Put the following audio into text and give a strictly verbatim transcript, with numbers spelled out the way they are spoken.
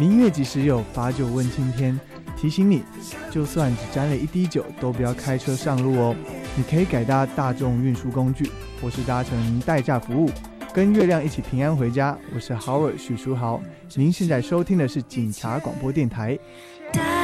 明月即时有，把酒问青天。提醒你，就算只沾了一滴酒，都不要开车上路哦。你可以改搭大众运输工具，或是搭乘代驾服务，跟月亮一起平安回家。我是 Howard 许书豪，您现在收听的是警察广播电台。